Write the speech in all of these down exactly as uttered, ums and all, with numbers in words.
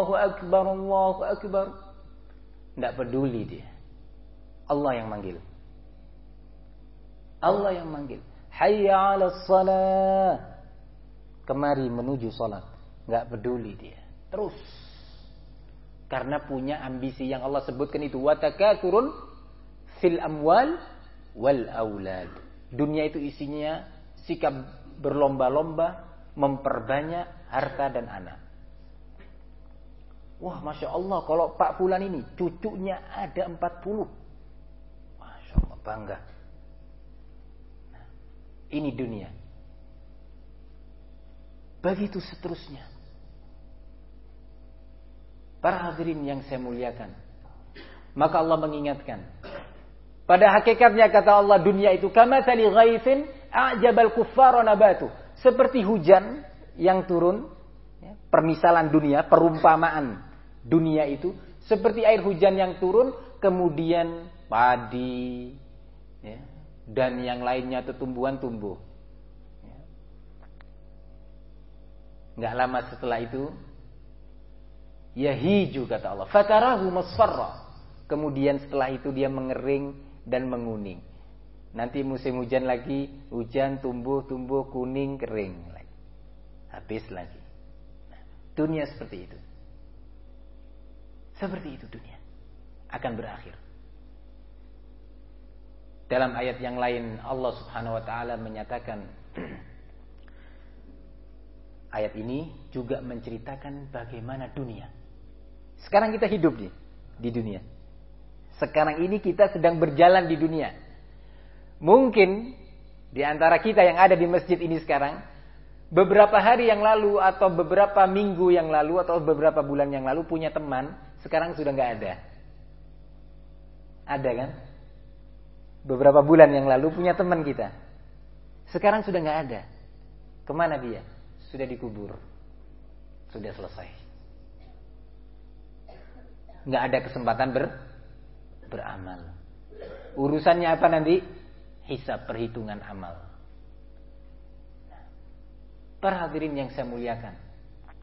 Allahu Akbar, Allahu Akbar. Tidak peduli dia. Allah yang manggil. Allah yang manggil. Hayya 'alas shalah. Kemari menuju salat. Enggak peduli dia. Terus. Karena punya ambisi yang Allah sebutkan itu. Wa takatsurun fil amwal wal aulad. Dunia itu isinya sikap berlomba-lomba memperbanyak harta dan anak. Wah, Masya Allah, kalau Pak Fulan ini cucunya ada empat puluh. Masya Allah, bangga. Nah, ini dunia. Begitu seterusnya. Para hadirin yang saya muliakan. Maka Allah mengingatkan. Pada hakikatnya kata Allah, dunia itu kamatsali ghaitsin a'jabal kuffara nabatu. Seperti hujan yang turun. Ya, permisalan dunia, perumpamaan dunia itu seperti air hujan yang turun, kemudian padi, ya, dan yang lainnya itu tumbuhan tumbuh. Ya. Nggak lama setelah itu, yahiju kata Allah, fatarahu masfarra. Kemudian setelah itu dia mengering dan menguning. Nanti musim hujan lagi, hujan tumbuh tumbuh kuning kering lagi, habis lagi. Nah, dunia seperti itu. Seperti itu dunia akan berakhir. Dalam ayat yang lain Allah Subhanahu wa taala menyatakan ayat ini juga menceritakan bagaimana dunia. Sekarang kita hidup di di dunia. Sekarang ini kita sedang berjalan di dunia. Mungkin di antara kita yang ada di masjid ini sekarang, beberapa hari yang lalu atau beberapa minggu yang lalu atau beberapa bulan yang lalu punya teman, sekarang sudah nggak ada. Ada kan? Beberapa bulan yang lalu punya teman kita. Sekarang sudah nggak ada. Kemana dia? Sudah dikubur. Sudah selesai. Nggak ada kesempatan ber, beramal. Urusannya apa nanti? Hisab, perhitungan amal. Para hadirin yang saya muliakan.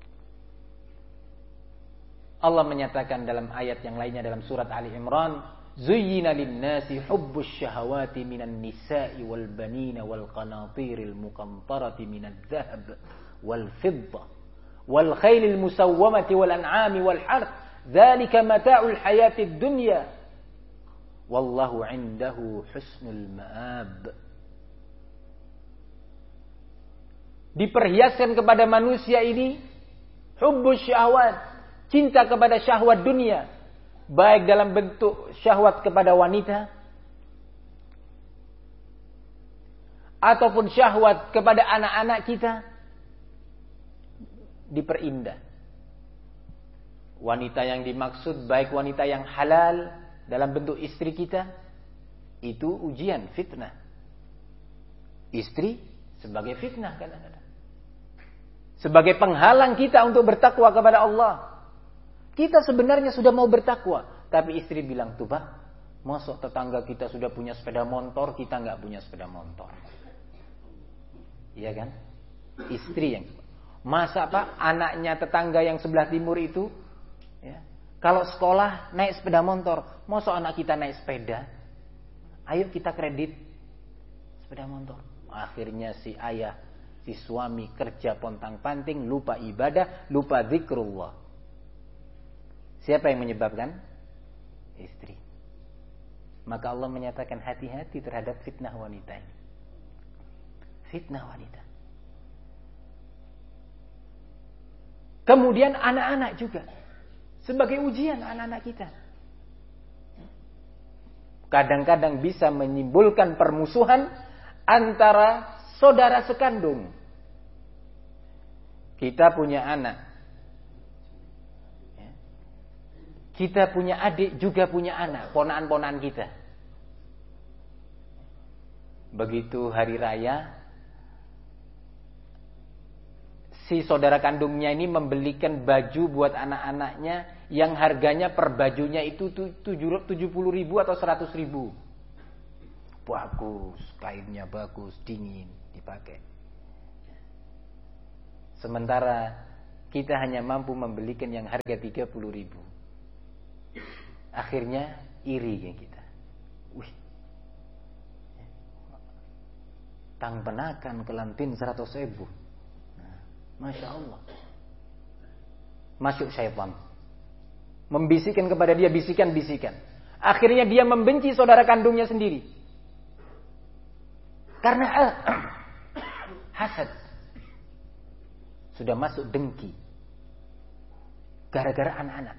Allah menyatakan dalam ayat yang lainnya dalam surat Ali Imran, "Zuyyina lin-nasi hubbus syahawati minan nisa'i wal banina wal qanatiril muqantarati minadh-dhahab wal fiddah wal khailil musawwamati wal an'ami wal harth, dzalika mata'ul hayatid dunya. Wallahu 'indahu husnul ma'ab." Diperhiaskan kepada manusia ini hubbus syahwat, cinta kepada syahwat dunia, baik dalam bentuk syahwat kepada wanita ataupun syahwat kepada anak-anak kita, diperindah. Wanita yang dimaksud baik wanita yang halal dalam bentuk istri kita, itu ujian, fitnah. Istri sebagai fitnah kadang-kadang, sebagai penghalang kita untuk bertakwa kepada Allah. Kita sebenarnya sudah mau bertakwa, tapi istri bilang, tuh Pak, masuk tetangga kita sudah punya sepeda motor, kita nggak punya sepeda motor. Iya kan? Istri yang, masa Pak, anaknya tetangga yang sebelah timur itu, ya, kalau sekolah naik sepeda motor, masuk anak kita naik sepeda, ayo kita kredit sepeda motor. Akhirnya si ayah, si suami kerja pontang-panting, lupa ibadah, lupa zikrullah. Siapa yang menyebabkan? Istri. Maka Allah menyatakan hati-hati terhadap fitnah wanita ini. Fitnah wanita. Kemudian anak-anak juga. Sebagai ujian anak-anak kita. Kadang-kadang bisa menimbulkan permusuhan antara saudara sekandung. Kita punya anak. Kita punya adik, juga punya anak, ponaan-ponaan kita. Begitu hari raya, si saudara kandungnya ini membelikan baju buat anak-anaknya yang harganya per bajunya itu tujuh puluh ribu atau seratus ribu. Bagus, kainnya bagus, dingin, dipakai. Sementara kita hanya mampu membelikan yang harga tiga puluh ribu. Akhirnya iri kita. Wih, tang penakan kelantin seratus ribu. Nah, Masya Allah. Masuk syaitan, membisikkan kepada dia bisikan-bisikan. Akhirnya dia membenci saudara kandungnya sendiri. Karena uh, hasad. Sudah masuk dengki. Gara-gara anak-anak.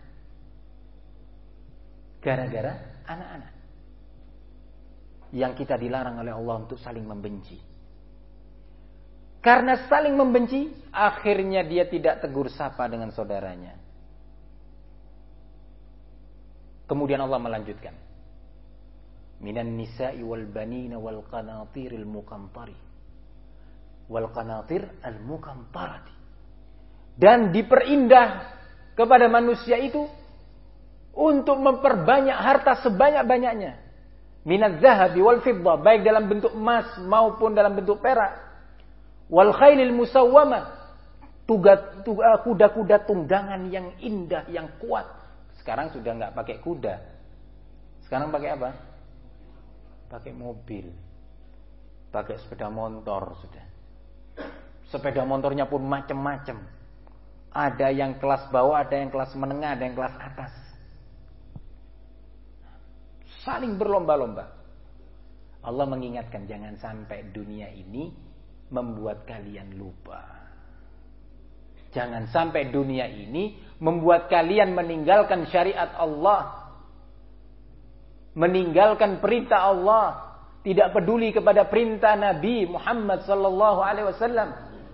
Gara-gara anak-anak. Yang kita dilarang oleh Allah untuk saling membenci. Karena saling membenci, akhirnya dia tidak tegur sapa dengan saudaranya. Kemudian Allah melanjutkan. Minan nisa'i wal banina wal qanatiril muqantari. Wal qanatir al muqantarati. Dan diperindah kepada manusia itu untuk memperbanyak harta sebanyak-banyaknya. Minaz zahabi wal fiddah, baik dalam bentuk emas maupun dalam bentuk perak. Wal khailil musawwamah, kuda-kuda tunggangan yang indah, yang kuat. Sekarang sudah nggak pakai kuda. Sekarang pakai apa? Pakai mobil. Pakai sepeda motor sudah. Sepeda motornya pun macam-macam. Ada yang kelas bawah, ada yang kelas menengah, ada yang kelas atas. Saling berlomba-lomba. Allah mengingatkan jangan sampai dunia ini membuat kalian lupa. Jangan sampai dunia ini membuat kalian meninggalkan syariat Allah, meninggalkan perintah Allah, tidak peduli kepada perintah Nabi Muhammad sallallahu alaihi wasallam.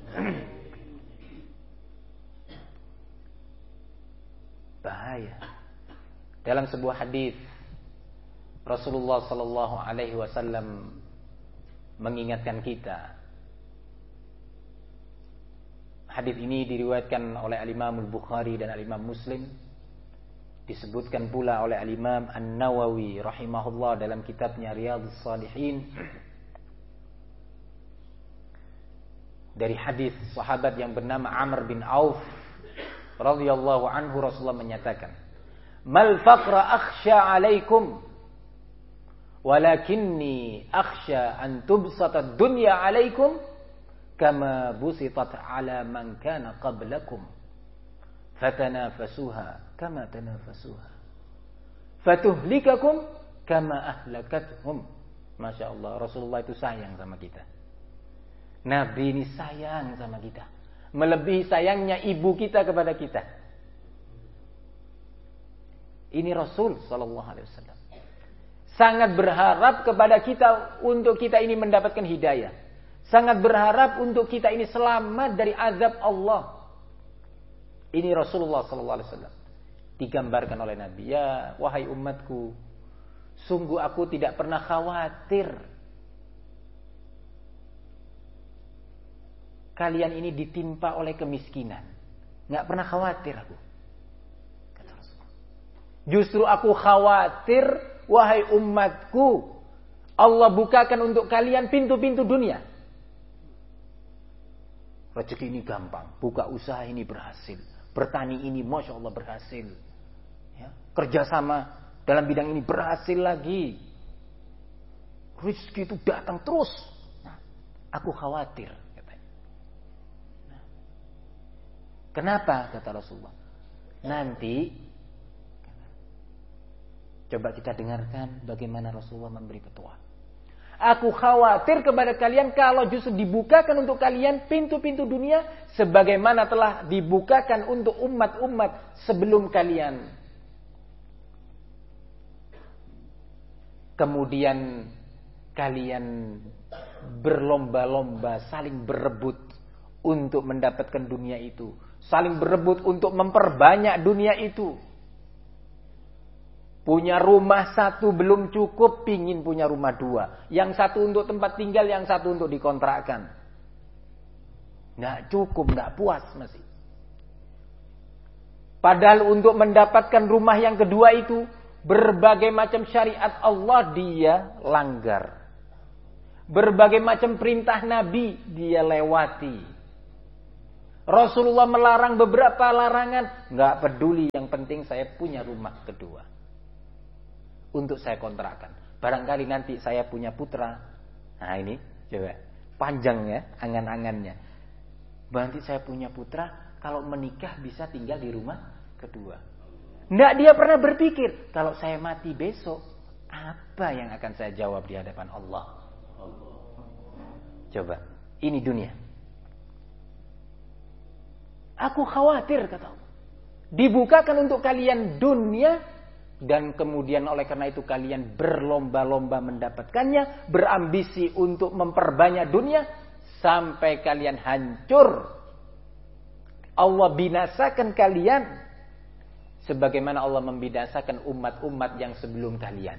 Bahaya. Dalam sebuah hadis Rasulullah sallallahu alaihi wasallam mengingatkan kita. Hadis ini diriwayatkan oleh Al-Imam Al-Bukhari dan Al-Imam Muslim. Disebutkan pula oleh Al-Imam An-Nawawi rahimahullah dalam kitabnya Riyadhus Shalihin. Dari hadis sahabat yang bernama Amr bin Auf radhiyallahu anhu, Rasulullah menyatakan, "Mal faqra akhsha 'alaikum, walakinni akhsha an tubsata ad-dunya 'alaikum kama busitat ala man kana qablakum fatanafasuha kama tanafasuha fatuhlikakum kama ahlakathum." Masya Allah, Rasulullah itu sayang sama kita. Nabi ini sayang sama kita, melebihi sayangnya ibu kita kepada kita. Ini Rasul sallallahu alaihi wasallam sangat berharap kepada kita untuk kita ini mendapatkan hidayah. Sangat berharap untuk kita ini selamat dari azab Allah. Ini Rasulullah sallallahu alaihi wasallam digambarkan oleh Nabi, ya wahai umatku, sungguh aku tidak pernah khawatir kalian ini ditimpa oleh kemiskinan. Enggak pernah khawatir aku. Kata Rasulullah. Justru aku khawatir, wahai umatku, Allah bukakan untuk kalian pintu-pintu dunia. Rezeki ini gampang, buka usaha ini berhasil, bertani ini masya Allah berhasil, ya, kerjasama dalam bidang ini berhasil lagi, rezeki itu datang terus. Nah, aku khawatir, katanya. Nah, kenapa kata Rasulullah? Nanti coba kita dengarkan bagaimana Rasulullah memberi petua. Aku khawatir kepada kalian kalau justru dibukakan untuk kalian pintu-pintu dunia sebagaimana telah dibukakan untuk umat-umat sebelum kalian. Kemudian kalian berlomba-lomba saling berebut untuk mendapatkan dunia itu, saling berebut untuk memperbanyak dunia itu. Punya rumah satu belum cukup, pingin punya rumah dua. Yang satu untuk tempat tinggal, yang satu untuk dikontrakkan. Nggak cukup, nggak puas masih. Padahal untuk mendapatkan rumah yang kedua itu, berbagai macam syariat Allah dia langgar. Berbagai macam perintah Nabi dia lewati. Rasulullah melarang beberapa larangan, nggak peduli, yang penting saya punya rumah kedua untuk saya kontrakkan. Barangkali nanti saya punya putra. Nah ini coba panjang ya angan-angannya. Nanti saya punya putra, kalau menikah bisa tinggal di rumah kedua. Nggak dia pernah berpikir, kalau saya mati besok, apa yang akan saya jawab di hadapan Allah? Coba, ini dunia. Aku khawatir, kata Allah, dibukakan untuk kalian dunia, dan kemudian oleh karena itu kalian berlomba-lomba mendapatkannya, berambisi untuk memperbanyak dunia, sampai kalian hancur. Allah binasakan kalian sebagaimana Allah membinasakan umat-umat yang sebelum kalian.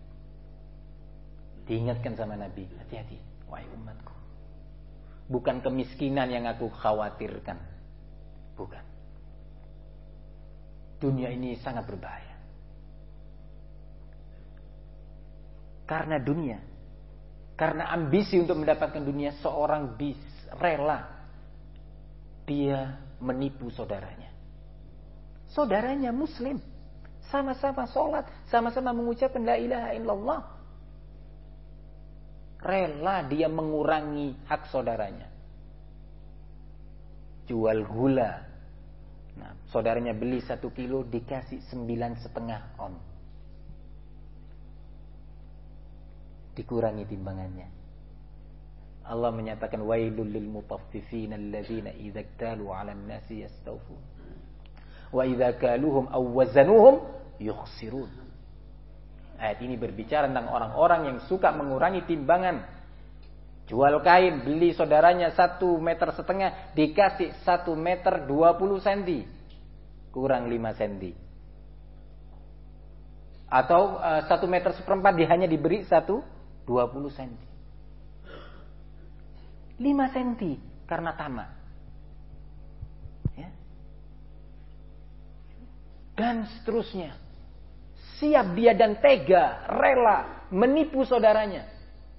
Diingatkan sama Nabi, hati-hati wahai umatku, bukan kemiskinan yang aku khawatirkan. Bukan. Dunia ini sangat berbahaya. Karena dunia, karena ambisi untuk mendapatkan dunia, seorang bis rela dia menipu saudaranya. Saudaranya muslim, sama-sama sholat, sama-sama mengucapkan la ilaha illallah. Rela dia mengurangi hak saudaranya. Jual gula. Nah, saudaranya beli satu kilo, dikasih sembilan setengah on. Dikurangi timbangannya. Allah menyatakan wailul lil mutaffifin alladzina idza iktalu 'alan nasi yastawfun wa idza kaluhum aw wazanuhum yukhsirun. Ayat ini berbicara tentang orang-orang yang suka mengurangi timbangan. Jual kain, beli saudaranya satu meter setengah, dikasih satu meter dua puluh senti, kurang lima senti. Atau uh, satu meter seperempat dia hanya diberi satu dua puluh senti. Lima senti karena tamak. Ya. Dan seterusnya. Siap dia dan tega, rela menipu saudaranya.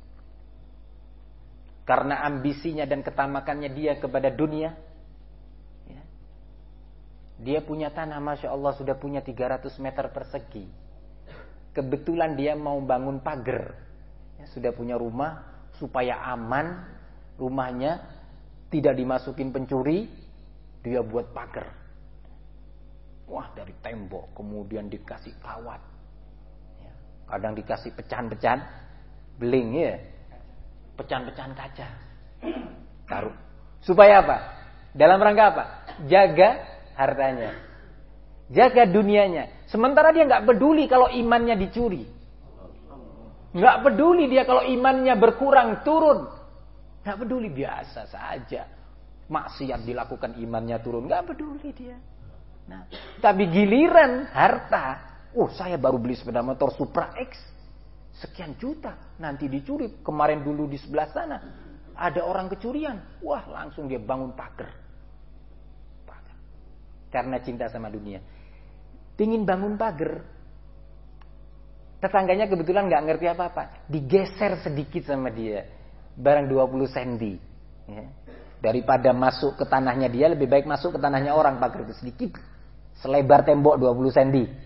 Karena ambisinya dan ketamakannya dia kepada dunia. Ya. Dia punya tanah, Masya Allah, sudah punya tiga ratus meter persegi. Kebetulan dia mau bangun pagar. Ya, sudah punya rumah, supaya aman rumahnya, tidak dimasukin pencuri, dia buat pagar. Wah, dari tembok, kemudian dikasih kawat. Ya. Kadang dikasih pecahan-pecahan beling ya. Pecahan-pecahan kaca. Taruh. Supaya apa? Dalam rangka apa? Jaga hartanya. Jaga dunianya. Sementara dia nggak peduli kalau imannya dicuri. Nggak peduli dia kalau imannya berkurang, turun. Nggak peduli, biasa saja. Maksiat dilakukan, imannya turun. Nggak peduli dia. Nah, tapi giliran harta. Oh, saya baru beli sepeda motor Supra X. Sekian juta, nanti dicuri. Kemarin dulu di sebelah sana ada orang kecurian, wah langsung dia bangun pagar. Pagar. Karena cinta sama dunia. Pingin bangun pagar, tetangganya kebetulan nggak ngerti apa-apa, digeser sedikit sama dia, barang dua puluh senti. Ya. Daripada masuk ke tanahnya dia, lebih baik masuk ke tanahnya orang, pagar itu sedikit, selebar tembok dua puluh senti.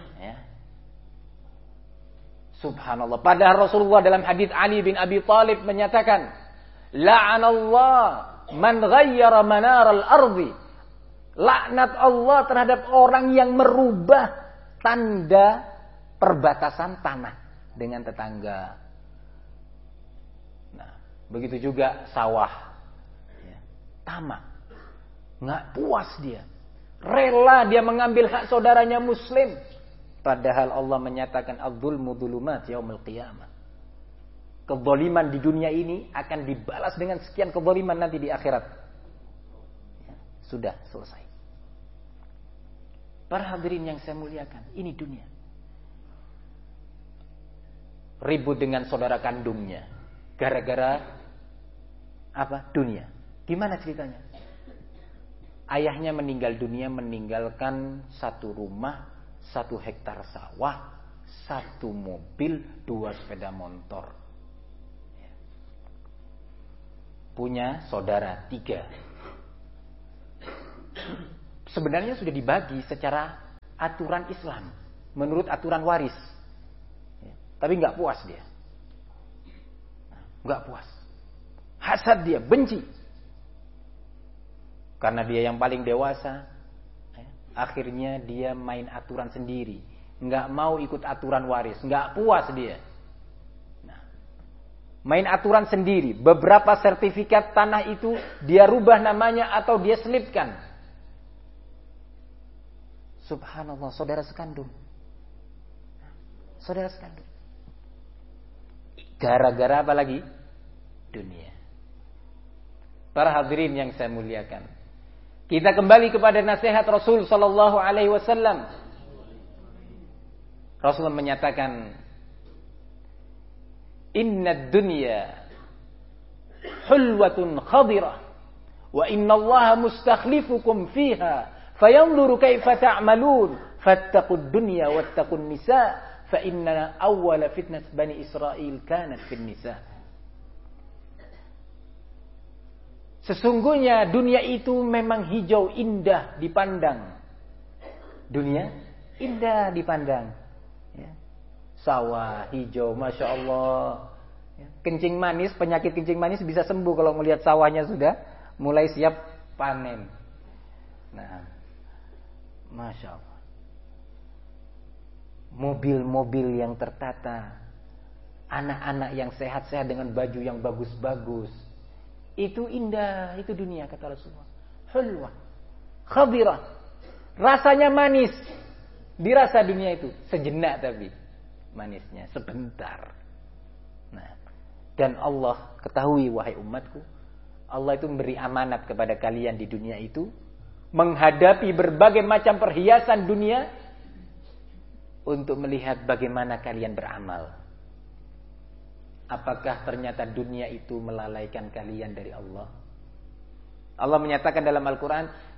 Subhanallah. Padahal Rasulullah dalam hadis Ali bin Abi Thalib menyatakan, la'anallah man ghayyara manaral ardi. Laknat Allah terhadap orang yang merubah tanda perbatasan tanah dengan tetangga. Nah, begitu juga sawah. Ya, tamak. Nggak puas dia. Rela dia mengambil hak saudaranya muslim. Padahal Allah menyatakan adzulmu dzulumat yaumil qiyamah. Kezaliman di dunia ini akan dibalas dengan sekian kezaliman nanti di akhirat. Ya, sudah selesai. Para hadirin yang saya muliakan, ini dunia. Ribut dengan saudara kandungnya gara-gara apa? Dunia. Gimana ceritanya? Ayahnya meninggal dunia, meninggalkan satu rumah, satu hektar sawah, satu mobil, dua sepeda motor. Punya saudara tiga. sebenarnya sudah dibagi secara aturan Islam, menurut aturan waris. Ya, tapi nggak puas dia, nggak puas, hasad dia, benci, karena dia yang paling dewasa. Ya, akhirnya dia main aturan sendiri, nggak mau ikut aturan waris, nggak puas dia. Nah, main aturan sendiri. Beberapa sertifikat tanah itu dia rubah namanya atau dia selipkan. Subhanallah, saudara sekandung. Saudara sekandung. Gara-gara apa lagi? Dunia. Para hadirin yang saya muliakan, kita kembali kepada nasihat Rasul sallallahu alaihi wasallam. Rasul menyatakan, "Inna dunya hulwatun khadirah wa inna Allaha mustakhlifukum fiha fayanzuru kaifa ta'malun fattaqud dunya wattaqun nisa fa inna awwala fitnat bani Israil kanat fin nisa." Sesungguhnya dunia itu memang hijau, indah dipandang. Dunia indah dipandang. Ya. Sawah hijau, masya Allah. Ya. Kencing manis, penyakit kencing manis bisa sembuh kalau melihat sawahnya sudah mulai siap panen. Nah, masya Allah. Mobil-mobil yang tertata, anak-anak yang sehat-sehat dengan baju yang bagus-bagus. Itu indah, itu dunia kata Rasulullah. Hulwah, khadirah, rasanya manis. Dirasa dunia itu sejenak tapi manisnya sebentar. Nah, dan Allah ketahui wahai umatku, Allah itu memberi amanat kepada kalian di dunia itu menghadapi berbagai macam perhiasan dunia untuk melihat bagaimana kalian beramal. Apakah ternyata dunia itu melalaikan kalian dari Allah? Allah menyatakan dalam Al-Quran,